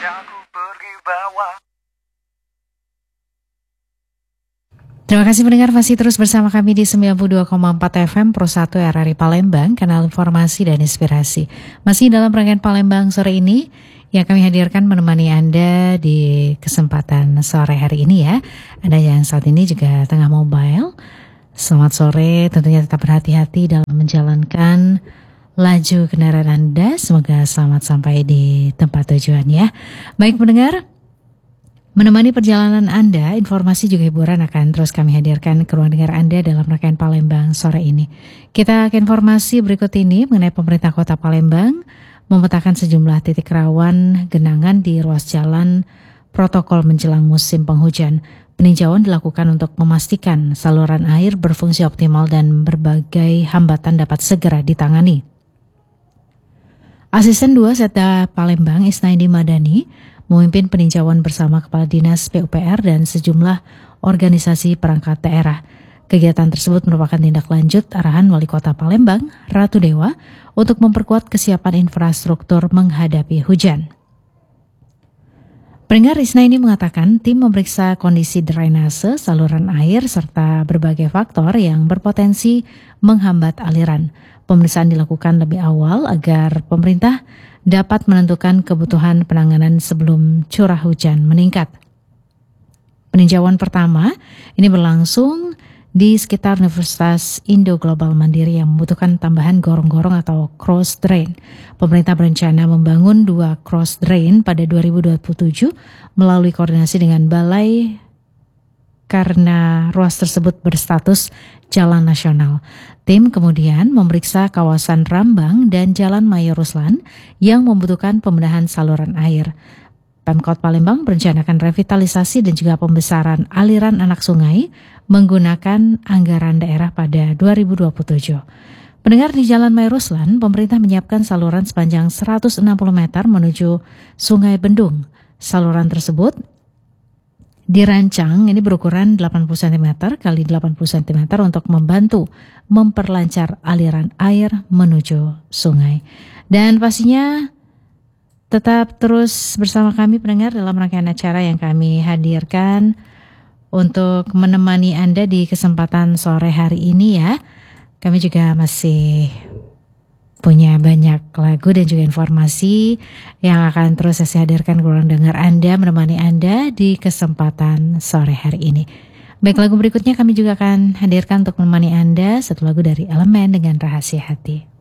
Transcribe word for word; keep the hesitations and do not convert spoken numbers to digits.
aku pergi bawa. Terima kasih pendengar, masih terus bersama kami di sembilan puluh dua koma empat F M Pro satu R R I Palembang, kanal informasi dan inspirasi. Masih dalam rangkaian Palembang sore ini yang kami hadirkan menemani Anda di kesempatan sore hari ini ya. Anda yang saat ini juga tengah mobile, selamat sore, tentunya tetap berhati-hati dalam menjalankan laju kendaraan Anda. Semoga selamat sampai di tempat tujuan ya. Baik pendengar, menemani perjalanan Anda, informasi juga hiburan akan terus kami hadirkan ke ruang dengar Anda dalam rangkaian Palembang sore ini. Kita ke informasi berikut ini mengenai pemerintah kota Palembang memetakan sejumlah titik rawan genangan di ruas jalan protokol menjelang musim penghujan. Peninjauan dilakukan untuk memastikan saluran air berfungsi optimal dan berbagai hambatan dapat segera ditangani. Asisten dua Setda Palembang Isnaidi Madani memimpin peninjauan bersama Kepala Dinas P U P R dan sejumlah organisasi perangkat daerah. Kegiatan tersebut merupakan tindak lanjut arahan Wali Kota Palembang, Ratu Dewa, untuk memperkuat kesiapan infrastruktur menghadapi hujan. Pendengar, Isnaidi mengatakan tim memeriksa kondisi drainase, saluran air, serta berbagai faktor yang berpotensi menghambat aliran. Pemeriksaan dilakukan lebih awal agar pemerintah dapat menentukan kebutuhan penanganan sebelum curah hujan meningkat. Peninjauan pertama ini berlangsung di sekitar Universitas Indo Global Mandiri yang membutuhkan tambahan gorong-gorong atau cross drain. Pemerintah berencana membangun dua cross drain pada dua ribu dua puluh tujuh melalui koordinasi dengan Balai karena ruas tersebut berstatus jalan nasional. Tim kemudian memeriksa kawasan Rambang dan Jalan Mayor Ruslan yang membutuhkan pembenahan saluran air. Pemkot Palembang merencanakan revitalisasi dan juga pembesaran aliran anak sungai menggunakan anggaran daerah pada dua ribu dua puluh tujuh. Pendengar, di Jalan Mayor Ruslan, pemerintah menyiapkan saluran sepanjang seratus enam puluh meter menuju Sungai Bendung. Saluran tersebut dirancang ini berukuran delapan puluh sentimeter kali delapan puluh sentimeter untuk membantu memperlancar aliran air menuju sungai. Dan pastinya tetap terus bersama kami pendengar dalam rangkaian acara yang kami hadirkan untuk menemani Anda di kesempatan sore hari ini ya. Kami juga masih punya banyak lagu dan juga informasi yang akan terus saya hadirkan ke ruang dengar Anda, menemani Anda di kesempatan sore hari ini. Baik, lagu berikutnya kami juga akan hadirkan untuk menemani Anda, satu lagu dari Elemen dengan Rahasia Hati.